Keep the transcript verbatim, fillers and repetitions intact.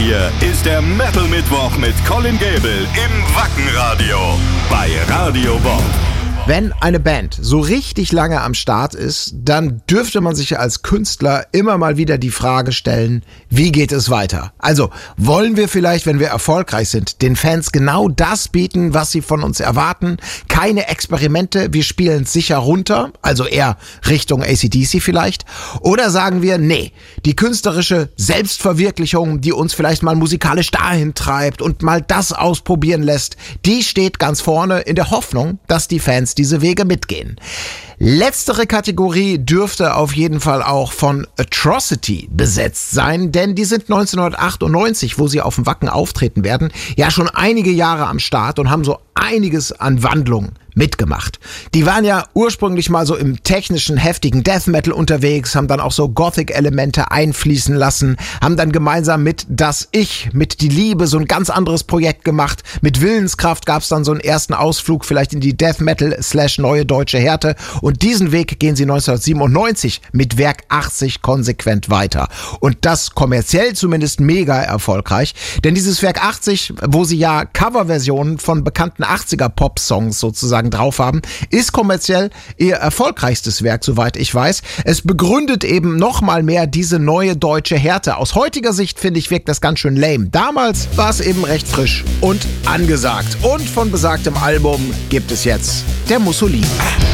hier ist der Metal Mittwoch mit Colin Gable im Wackenradio bei Radio Bob. Wenn eine Band so richtig lange am Start ist, dann dürfte man sich als Künstler immer mal wieder die Frage stellen, wie geht es weiter? Also, wollen wir vielleicht, wenn wir erfolgreich sind, den Fans genau das bieten, was sie von uns erwarten? Keine Experimente, wir spielen es sicher runter, also eher Richtung A C D C vielleicht? Oder sagen wir, nee, die künstlerische Selbstverwirklichung, die uns vielleicht mal musikalisch dahin treibt und mal das ausprobieren lässt, die steht ganz vorne in der Hoffnung, dass die Fans diese Wege mitgehen. Letztere Kategorie dürfte auf jeden Fall auch von Atrocity besetzt sein, denn die sind neunzehnhundertachtundneunzig, wo sie auf dem Wacken auftreten werden, ja schon einige Jahre am Start und haben so einiges an Wandlungen mitgemacht. Die waren ja ursprünglich mal so im technischen, heftigen Death Metal unterwegs, haben dann auch so Gothic-Elemente einfließen lassen, haben dann gemeinsam mit Das Ich, mit Die Liebe so ein ganz anderes Projekt gemacht. Mit Willenskraft gab es dann so einen ersten Ausflug vielleicht in die Death Metal slash neue deutsche Härte und diesen Weg gehen sie neunzehnhundertsiebenundneunzig mit Werk achtzig konsequent weiter. Und das kommerziell zumindest mega erfolgreich, denn dieses Werk achtzig, wo sie ja Coverversionen von bekannten achtziger-Pop-Songs sozusagen drauf haben, ist kommerziell ihr erfolgreichstes Werk, soweit ich weiß. Es begründet eben noch mal mehr diese neue deutsche Härte. Aus heutiger Sicht, finde ich, wirkt das ganz schön lame. Damals war es eben recht frisch und angesagt. Und von besagtem Album gibt es jetzt der Mussolini.